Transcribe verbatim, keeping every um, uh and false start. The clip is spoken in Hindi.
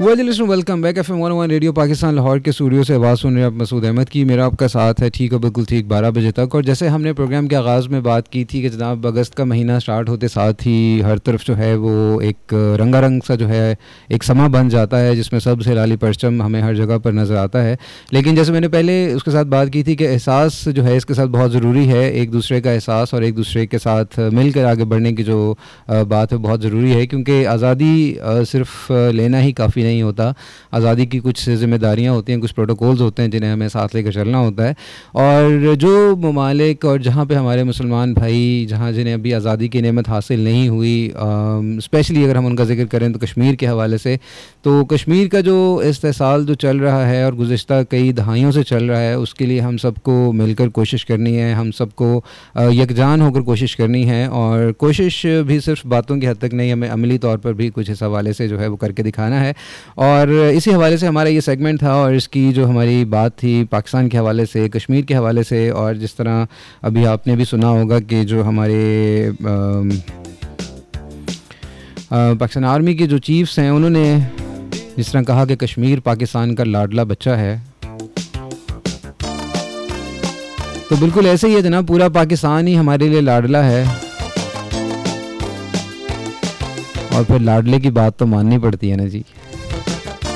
Welcome back F M one one radio Pakistan Lahore के स्टूडियो से आवाज़ सुन रहे हैं आप मसूद अहमद की। मेरा आपका साथ है ठीक है बिल्कुल ठीक बारह बजे तक। और जैसे हमने प्रोग्राम के आगाज़ में बात की थी कि जनाब अगस्त का महीना स्टार्ट होते साथ ही हर तरफ जो है वो एक रंगारंग सा जो है एक समा बन जाता है जिसमें सबसे लाली परचम हमें हर जगह पर नज़र आता है। लेकिन जैसे मैंने पहले उसके साथ बात की थी कि एहसास जो है इसके साथ बहुत ज़रूरी है, एक दूसरे का एहसास और एक दूसरे के साथ मिलकर आगे बढ़ने की जो बात है बहुत ज़रूरी है, क्योंकि आज़ादी सिर्फ लेना ही काफ़ी नहीं होता। आज़ादी की कुछ ज़िम्मेदारियाँ होती हैं, कुछ प्रोटोकॉल्स होते हैं जिन्हें हमें साथ लेकर चलना होता है। और जो ममालिक और जहाँ पे हमारे मुसलमान भाई जहाँ जिन्हें अभी आज़ादी की नेमत हासिल नहीं हुई, स्पेशली अगर हम उनका जिक्र करें तो कश्मीर के हवाले से, तो कश्मीर का जो इस्तेसाल जो चल रहा है और गुज़िश्ता कई दहाइयों से चल रहा है, उसके लिए हम सबको मिलकर कोशिश करनी है, हम सबको यकजान होकर कोशिश करनी है। और कोशिश भी सिर्फ बातों की हद तक नहीं, हमें अमली तौर पर भी कुछ इस हवाले से जो है वो करके दिखाना है। और इसी हवाले से हमारा ये सेगमेंट था और इसकी जो हमारी बात थी पाकिस्तान के हवाले से, कश्मीर के हवाले से, और जिस तरह अभी आपने भी सुना होगा कि जो हमारे पाकिस्तान आर्मी के जो चीफ्स हैं उन्होंने जिस तरह कहा कि कश्मीर पाकिस्तान का लाडला बच्चा है, तो बिल्कुल ऐसे ही है जनाब, पूरा पाकिस्तान ही हमारे लिए लाडला है। और फिर लाडले की बात तो माननी पड़ती है ना जी।